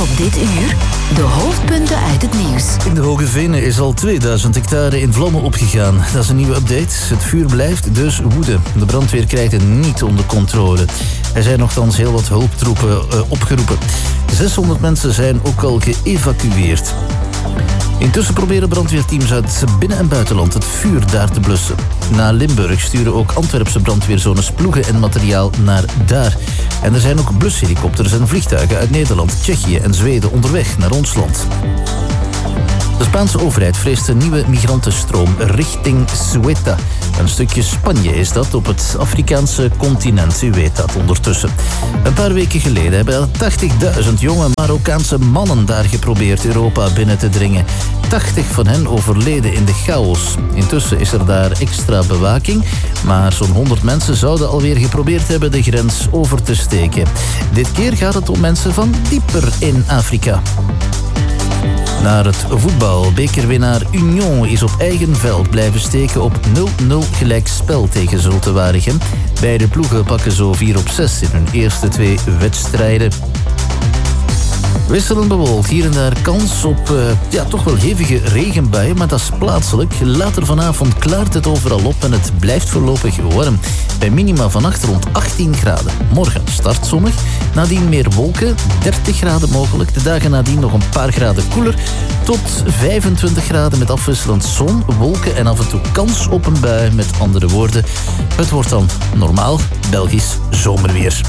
Op dit uur de hoofdpunten uit het nieuws. In de Hoge Venen is al 2000 hectare in vlammen opgegaan. Dat is een nieuwe update. Het vuur blijft dus woeden. De brandweer krijgt het niet onder controle. Er zijn nogthans heel wat hulptroepen opgeroepen. 600 mensen zijn ook al geëvacueerd. Intussen proberen brandweerteams uit binnen- en buitenland het vuur daar te blussen. Na Limburg sturen ook Antwerpse brandweerzones ploegen en materiaal naar daar. En er zijn ook blushelikopters en vliegtuigen uit Nederland, Tsjechië en Zweden onderweg naar ons land. De Spaanse overheid vreest een nieuwe migrantenstroom richting Ceuta. Een stukje Spanje is dat op het Afrikaanse continent, u weet dat ondertussen. Een paar weken geleden hebben 80.000 jonge Marokkaanse mannen daar geprobeerd Europa binnen te dringen. 80 van hen overleden in de chaos. Intussen is er daar extra bewaking, maar zo'n 100 mensen zouden alweer geprobeerd hebben de grens over te steken. Dit keer gaat het om mensen van dieper in Afrika. Naar het voetbal. Bekerwinnaar Union is op eigen veld blijven steken op 0-0 gelijkspel tegen Zulte Waregem. Beide ploegen pakken zo 4-6 in hun eerste 2 wedstrijden. Wisselend bewolkt, hier en daar kans op toch wel hevige regenbuien, maar dat is plaatselijk. Later vanavond klaart het overal op en het blijft voorlopig warm. Bij minima vannacht rond 18 graden. Morgen start zonnig, nadien meer wolken, 30 graden mogelijk. De dagen nadien nog een paar graden koeler, tot 25 graden met afwisselend zon, wolken en af en toe kans op een bui. Met andere woorden, het wordt dan normaal Belgisch zomerweer.